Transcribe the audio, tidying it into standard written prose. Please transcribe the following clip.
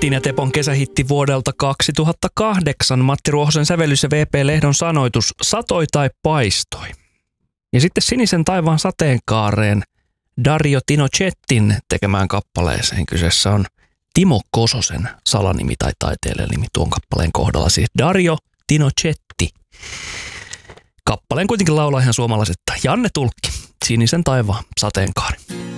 Martin ja Tepon kesähitti vuodelta 2008. Matti Ruohosen sävellys ja VP Lehdon sanoitus satoi tai paistoi. Ja sitten Sinisen taivaan sateenkaareen Dario Tinocettin tekemään kappaleeseen. Kyseessä on Timo Kososen salanimi tai taiteilijanimi tuon kappaleen kohdalla. Siis Dario Tinocetti. Kappaleen kuitenkin laulaa ihan suomalaiset Janne Tulkki. Sinisen taivaan sateenkaari.